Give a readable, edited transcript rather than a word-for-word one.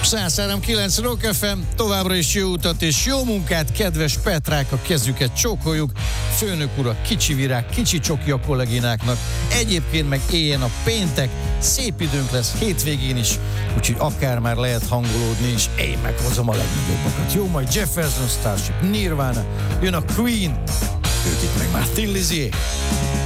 103.9 Rock FM, továbbra is jó utat és jó munkát, kedves Petrák, a kezüket csókoljuk. Főnök ura, kicsi virág, kicsi csoki a kollégináknak. Egyébként meg éljen a péntek, szép időnk lesz hétvégén is, úgyhogy akár már lehet hangolódni, és én meghozom a legnagyobbakat. Jó, majd Jefferson Starship, Nirvana, jön a Queen, ők itt meg már Thin Lizzy.